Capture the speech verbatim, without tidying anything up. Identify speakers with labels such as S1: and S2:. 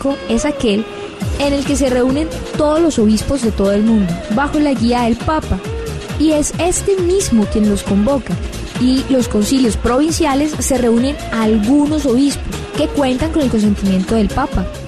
S1: apostólico es aquel en el que se reúnen todos los obispos de todo el mundo, bajo la guía del Papa, y es este mismo quien los convoca. Y los concilios provinciales se reúnen a algunos obispos que cuentan con el consentimiento del Papa.